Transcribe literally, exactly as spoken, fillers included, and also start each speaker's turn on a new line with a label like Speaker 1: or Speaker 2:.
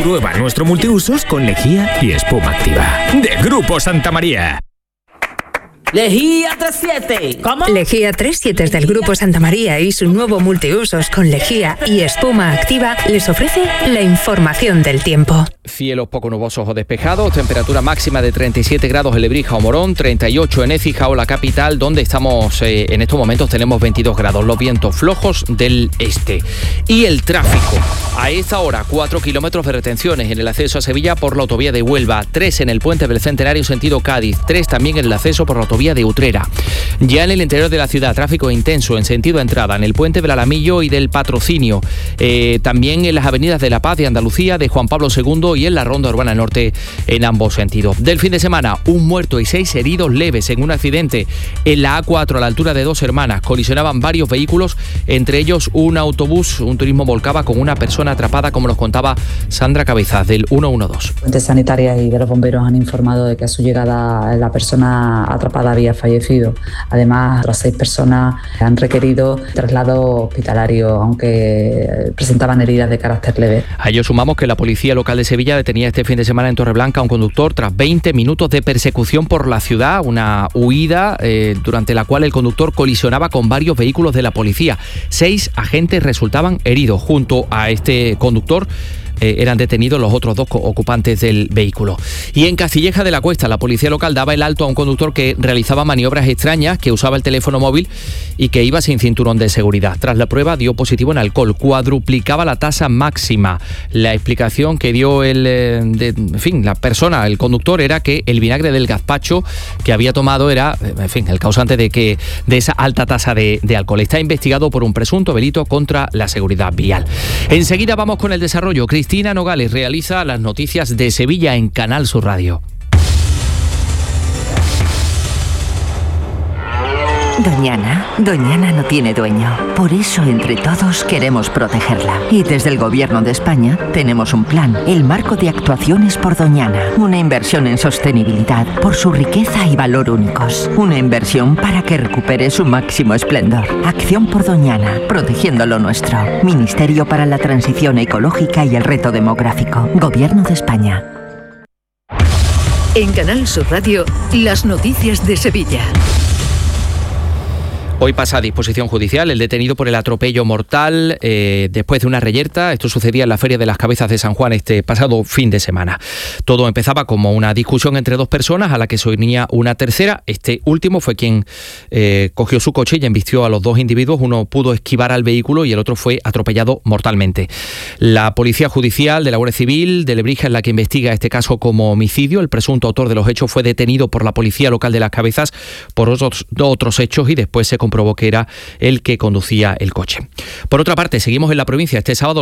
Speaker 1: Prueba nuestro multiusos con lejía y espuma activa. De Grupo Santa María.
Speaker 2: Lejía tres siete. ¿Cómo?
Speaker 3: Lejía tres siete del Grupo Santa María y su nuevo multiusos con lejía y espuma activa les ofrece la información del tiempo.
Speaker 4: Cielos poco nubosos o despejados, temperatura máxima de treinta y siete grados en Lebrija o Morón, treinta y ocho en Écija o la capital, donde estamos eh, en estos momentos tenemos veintidós grados, los vientos flojos del este. Y el tráfico, a esta hora, cuatro kilómetros de retenciones en el acceso a Sevilla por la autovía de Huelva, tres en el puente del Centenario sentido Cádiz, tres también en el acceso por la autovía de Utrera. Ya en el interior de la ciudad, tráfico intenso en sentido entrada en el puente del Alamillo y del Patrocinio, eh, también en las avenidas de La Paz de Andalucía, de Juan Pablo segundo y en la Ronda Urbana Norte en ambos sentidos. Del fin de semana, un muerto y seis heridos leves en un accidente en la A cuatro a la altura de Dos Hermanas. Colisionaban varios vehículos, entre ellos un autobús, un turismo volcaba con una persona atrapada, como nos contaba Sandra Cabezas del ciento doce.
Speaker 5: Fuentes sanitarias y de los bomberos han informado de que a su llegada la persona atrapada había fallecido. Además, otras seis personas han requerido traslado hospitalario, aunque presentaban heridas de carácter leve.
Speaker 4: A ello sumamos que la Policía Local de Sevilla detenía este fin de semana en Torreblanca a un conductor tras veinte minutos de persecución por la ciudad, una huida eh, durante la cual el conductor colisionaba con varios vehículos de la policía. Seis agentes resultaban heridos. Junto a este conductor Eh, eran detenidos los otros dos ocupantes del vehículo. Y en Castilleja de la Cuesta, la policía local daba el alto a un conductor que realizaba maniobras extrañas, que usaba el teléfono móvil y que iba sin cinturón de seguridad. Tras la prueba dio positivo en alcohol, cuadruplicaba la tasa máxima. La explicación que dio el, eh, de, en fin, la persona, el conductor, era que el vinagre del gazpacho que había tomado era, en fin, el causante de que de esa alta tasa de, de alcohol. Está investigado por un presunto delito contra la seguridad vial. Enseguida vamos con el desarrollo. Cristina Nogales realiza las noticias de Sevilla en Canal Sur Radio.
Speaker 6: Doñana, Doñana no tiene dueño. Por eso entre todos queremos protegerla. Y desde el Gobierno de España tenemos un plan, el Marco de Actuaciones por Doñana. Una inversión en sostenibilidad por su riqueza y valor únicos. Una inversión para que recupere su máximo esplendor. Acción por Doñana, protegiendo lo nuestro. Ministerio para la Transición Ecológica y el Reto Demográfico. Gobierno de España.
Speaker 3: En Canal Sur Radio, las noticias de Sevilla.
Speaker 4: Hoy pasa a disposición judicial el detenido por el atropello mortal eh, después de una reyerta. Esto sucedía en la Feria de las Cabezas de San Juan este pasado fin de semana. Todo empezaba como una discusión entre dos personas a la que se unía una tercera. Este último fue quien eh, cogió su coche y embistió a los dos individuos. Uno pudo esquivar al vehículo y el otro fue atropellado mortalmente. La Policía Judicial de la Guardia Civil de Lebrija es la que investiga este caso como homicidio. El presunto autor de los hechos fue detenido por la Policía Local de las Cabezas por otros, otros hechos y después se comprobó que era el que conducía el coche. Por otra parte, seguimos en la provincia. Este sábado